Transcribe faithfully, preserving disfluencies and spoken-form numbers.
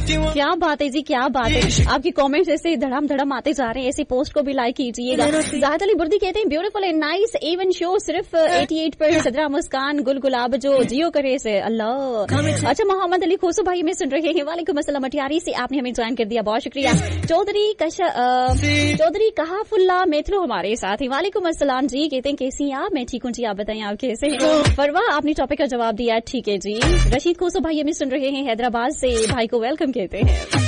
क्या बात है जी, क्या बात है। आपकी कमेंट्स ऐसे धड़ाम धड़ाम आते जा रहे हैं, ऐसी पोस्ट को भी लाइक कीजिएगा। जाहिद अली बुर्दी कहते हैं beautiful and nice even show, सिर्फ अठासी पर सदरा मुस्कान गुल गुलाब जो जियो करे से अल्लाह। अच्छा, मोहम्मद अली खोसो भाई में सुन रहे हैं, वालेकुम अस्सलाम मटियारी से आपने हमें ज्वाइन कर दिया, बहुत शुक्रिया। चौधरी चौधरी कहाफुल्ला मेथलो हमारे साथ है, वालेकुम अस्सलाम जी। कहते हैं कैसी आप? मैं ठीक हूँ जी, आप बताएं आप कैसे हैं? फरवा आपने टॉपिक का जवाब दिया, ठीक है जी। रशीद खोसो भाई हमें सुन रहे हैं हैदराबाद से, भाई को वेलकम कहते हैं।